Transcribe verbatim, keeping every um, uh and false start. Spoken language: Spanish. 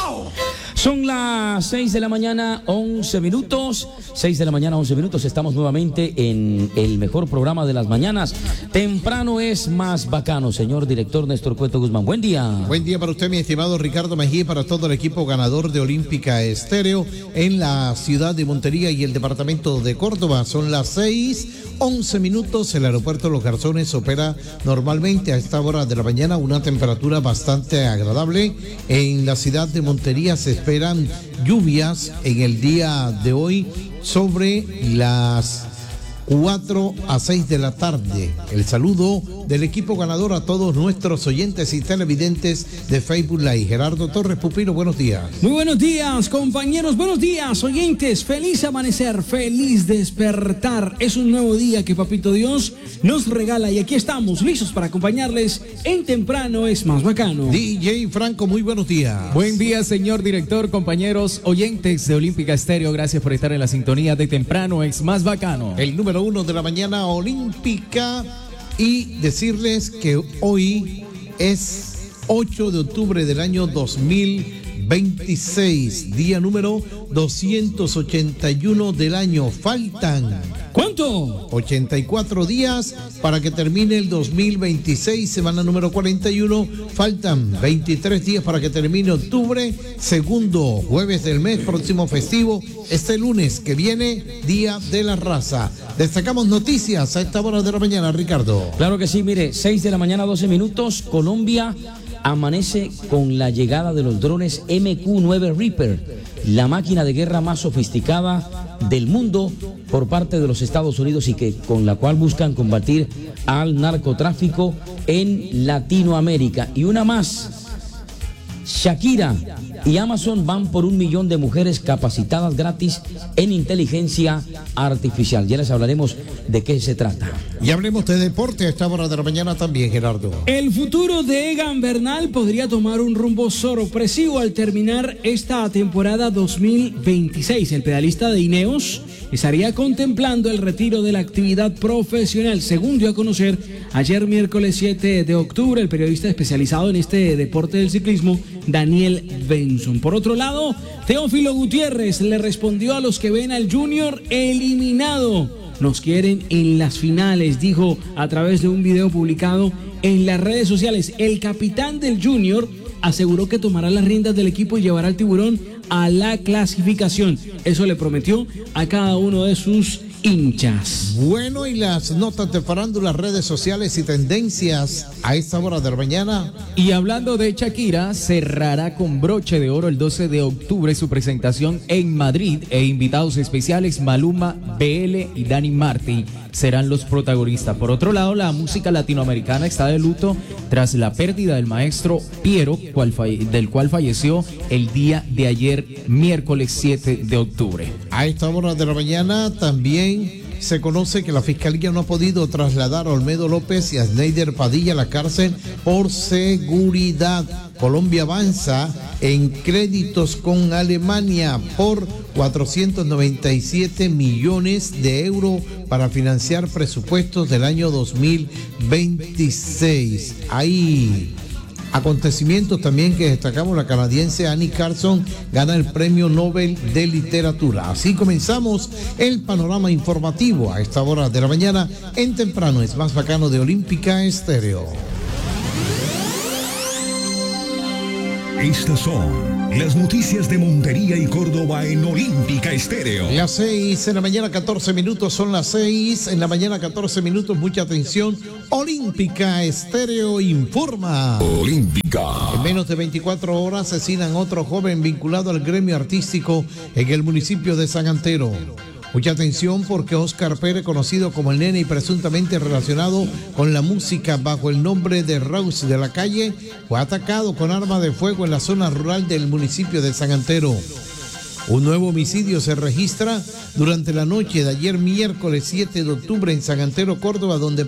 Son las seis de la mañana, once minutos. seis de la mañana, once minutos. Estamos nuevamente en el mejor programa de las mañanas. Temprano es más bacano, señor director Néstor Cueto Guzmán. Buen día. Buen día para usted, mi estimado Ricardo Mejía, y para todo el equipo ganador de Olímpica Estéreo en la ciudad de Montería y el departamento de Córdoba. Son las seis, once minutos. El aeropuerto Los Garzones opera normalmente a esta hora de la mañana, una temperatura bastante agradable. En la ciudad de Montería se esperan lluvias en el día de hoy sobre las cuatro a seis de la tarde. El saludo del equipo ganador a todos nuestros oyentes y televidentes de Facebook Live. Gerardo Torres Pupilo, buenos días. Muy buenos días, compañeros, buenos días, oyentes. Feliz amanecer, feliz despertar. Es un nuevo día que Papito Dios nos regala y aquí estamos listos para acompañarles en Temprano es más bacano. D J Franco, muy buenos días. Buen día, señor director, compañeros, oyentes de Olímpica Estéreo. Gracias por estar en la sintonía de Temprano es más bacano. El número uno de la mañana olímpica, y decirles que hoy es ocho de octubre del año dos mil veintiséis, día número doscientos ochenta y uno del año. Faltan ¿cuánto? ochenta y cuatro días para que termine el dos mil veintiséis, semana número cuarenta y uno. Faltan veintitrés días para que termine octubre, segundo jueves del mes, próximo festivo, este lunes que viene, Día de la Raza. Destacamos noticias a esta hora de la mañana, Ricardo. Claro que sí, mire, seis de la mañana, doce minutos. Colombia amanece con la llegada de los drones M Q nueve Reaper, la máquina de guerra más sofisticada del mundo por parte de los Estados Unidos y que con la cual buscan combatir al narcotráfico en Latinoamérica. Y una más, Shakira y Amazon van por un millón de mujeres capacitadas gratis en inteligencia artificial. Ya les hablaremos de qué se trata. Y hablemos de deporte a esta hora de la mañana también, Gerardo. El futuro de Egan Bernal podría tomar un rumbo sorpresivo al terminar esta temporada dos mil veintiséis. El pedalista de Ineos estaría contemplando el retiro de la actividad profesional, según dio a conocer ayer miércoles siete de octubre el periodista especializado en este deporte del ciclismo, Daniel Benson. Por otro lado, Teófilo Gutiérrez le respondió a los que ven al Junior eliminado. Nos quieren en las finales, dijo a través de un video publicado en las redes sociales. El capitán del Junior aseguró que tomará las riendas del equipo y llevará al Tiburón a la clasificación. Eso le prometió a cada uno de sus hinchas. Bueno, y las notas de farándula, redes sociales y tendencias a esta hora de la mañana. Y hablando de Shakira, cerrará con broche de oro el doce de octubre su presentación en Madrid e invitados especiales Maluma, B L y Dani Martin serán los protagonistas. Por otro lado, la música latinoamericana está de luto tras la pérdida del maestro Piero, cual falle- del cual falleció el día de ayer, miércoles siete de octubre. A esta hora de la mañana también se conoce que la Fiscalía no ha podido trasladar a Olmedo López y a Sneider Padilla a la cárcel por seguridad. Colombia avanza en créditos con Alemania por cuatrocientos noventa y siete millones de euros para financiar presupuestos del año dos mil veintiséis. Hay acontecimientos también que destacamos. La canadiense Annie Carson gana el Premio Nobel de Literatura. Así comenzamos el panorama informativo a esta hora de la mañana en Temprano es más bacano de Olímpica Estéreo. Estas son las noticias de Montería y Córdoba en Olímpica Estéreo. Las seis en la mañana, catorce minutos, son las seis en la mañana, catorce minutos, mucha atención. Olímpica Estéreo informa. Olímpica. En menos de veinticuatro horas asesinan otro joven vinculado al gremio artístico en el municipio de San Antero. Mucha atención porque Oscar Pérez, conocido como el Nene y presuntamente relacionado con la música bajo el nombre de Rose de la Calle, fue atacado con arma de fuego en la zona rural del municipio de San Antero. Un nuevo homicidio se registra durante la noche de ayer miércoles siete de octubre en San Antero, Córdoba, donde